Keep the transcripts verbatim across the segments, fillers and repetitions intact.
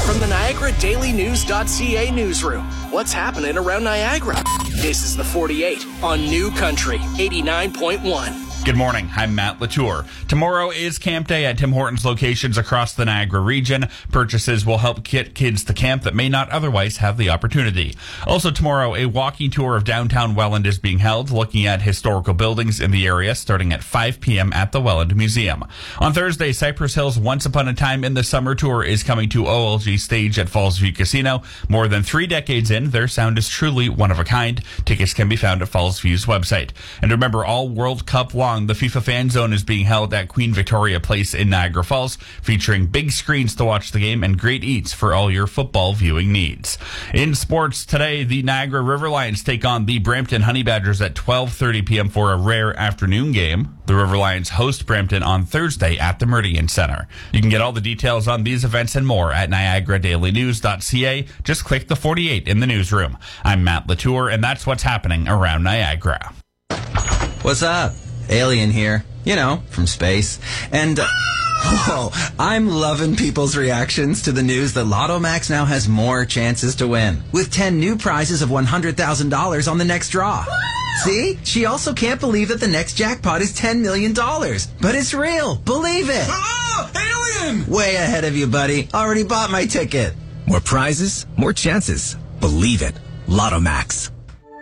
From the Niagara Daily News dot C A newsroom, what's happening around Niagara? This is the forty-eight on New Country eighty-nine point one. Good morning. I'm Matt Latour. Tomorrow is Camp Day at Tim Hortons locations across the Niagara region. Purchases will help get kids to camp that may not otherwise have the opportunity. Also tomorrow, a walking tour of downtown Welland is being held, looking at historical buildings in the area starting at five p.m. at the Welland Museum. On Thursday, Cypress Hill's Once Upon a Time in the Summer tour is coming to O L G stage at Fallsview Casino. More than three decades in, their sound is truly one of a kind. Tickets can be found at Fallsview's website. And remember, all World Cup long, the FIFA Fan Zone is being held at Queen Victoria Place in Niagara Falls, featuring big screens to watch the game and great eats for all your football viewing needs. In sports today, the Niagara River Lions take on the Brampton Honey Badgers at twelve thirty p.m. for a rare afternoon game. The River Lions host Brampton on Thursday at the Meridian Center. You can get all the details on these events and more at Niagara Daily News dot C A. Just click the forty-eight in the newsroom. I'm Matt Latour, and that's what's happening around Niagara. What's up? Alien here, you know, from space. And, uh, whoa, I'm loving people's reactions to the news that Lotto Max now has more chances to win, with ten new prizes of one hundred thousand dollars on the next draw. See? She also can't believe that the next jackpot is ten million dollars. But it's real. Believe it. Oh, alien! Way ahead of you, buddy. Already bought my ticket. More prizes, more chances. Believe it. Lotto Max.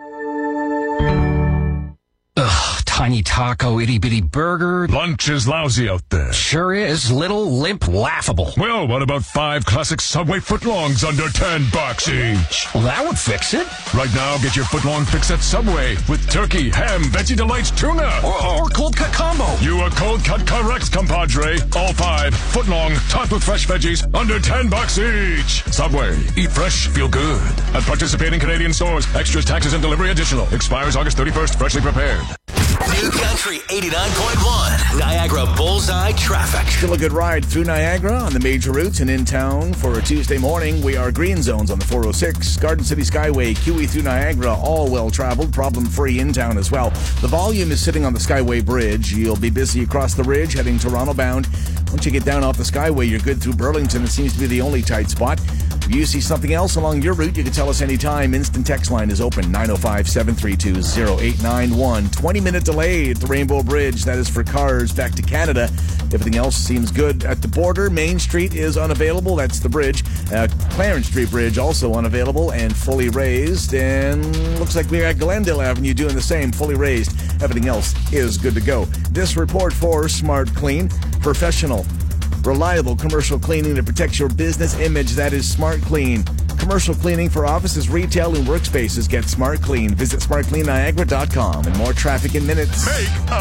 Ugh, tiny taco, itty-bitty burger. Lunch is lousy out there. Sure is. Little, limp, laughable. Well, what about five classic Subway footlongs under ten bucks each? Well, that would fix it. Right now, get your footlong fix at Subway with turkey, ham, Betsy Delights tuna. Or, or cold cut combo. You are cold cut correct, compadre. All five footlong, topped with fresh veggies, under ten bucks each. Subway. Eat fresh, feel good. At participating Canadian stores. Extras, taxes, and delivery additional. Expires August thirty-first. Freshly prepared. New Country eighty-nine point one, Niagara Bullseye Traffic. Still a good ride through Niagara on the major routes and in town for a Tuesday morning. We are green zones on the four oh six, Garden City Skyway, Q E through Niagara, all well traveled, problem free in town as well. The volume is sitting on the Skyway Bridge. You'll be busy across the ridge heading Toronto bound. Once you get down off the Skyway, you're good through Burlington. It seems to be the only tight spot. If you see something else along your route, you can tell us anytime. Instant text line is open, nine oh five, seven three two, oh eight nine one. twenty-minute delay at the Rainbow Bridge. That is for cars back to Canada. Everything else seems good at the border. Main Street is unavailable. That's the bridge. Uh, Clarence Street Bridge also unavailable and fully raised. And looks like we got Glendale Avenue doing the same, fully raised. Everything else is good to go. This report for Smart Clean. Professional, reliable commercial cleaning that protects your business image. That is Smart Clean. Commercial cleaning for offices, retail, and workspaces. Get Smart Clean. Visit smart clean niagara dot com. And more traffic in minutes. Make a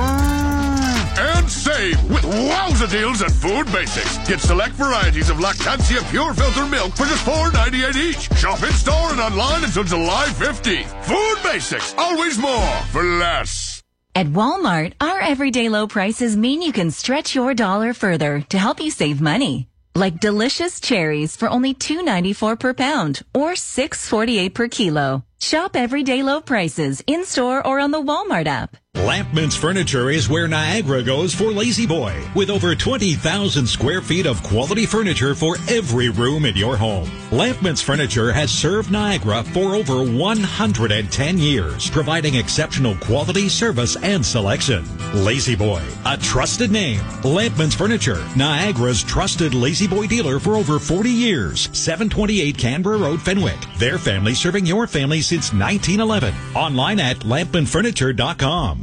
brew and save with wowza deals at Food Basics. Get select varieties of Lactancia Pure Filter Milk for just four ninety-eight each. Shop in store and online until July fifteenth. Food Basics. Always more for less. At Walmart, our everyday low prices mean you can stretch your dollar further to help you save money. Like delicious cherries for only two ninety-four per pound or six forty-eight per kilo. Shop everyday low prices in-store or on the Walmart app. Lampman's Furniture is where Niagara goes for Lazy Boy, with over twenty thousand square feet of quality furniture for every room in your home. Lampman's Furniture has served Niagara for over one hundred ten years, providing exceptional quality, service, and selection. Lazy Boy, a trusted name. Lampman's Furniture, Niagara's trusted Lazy Boy dealer for over forty years. seven twenty-eight Canberra Road, Fenwick. Their family serving your family since nineteen eleven. Online at lampman furniture dot com.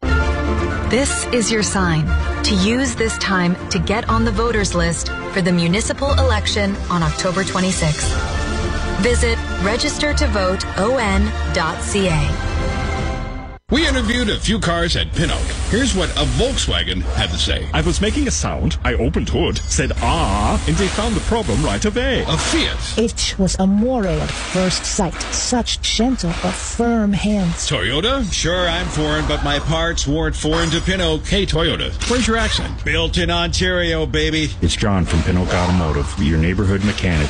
This is your sign to use this time to get on the voters list for the municipal election on October twenty-sixth. Visit register to vote O N dot C A. We interviewed a few cars at Pinnock. Here's what a Volkswagen had to say. I was making a sound, I opened hood, said ah, and they found the problem right away. A Fiat. It was amore at first sight. Such gentle but firm hands. Toyota? Sure, I'm foreign, but my parts weren't foreign to Pinnock. Hey, Toyota, where's your accent? Built in Ontario, baby. It's John from Pinnock Automotive, your neighborhood mechanic.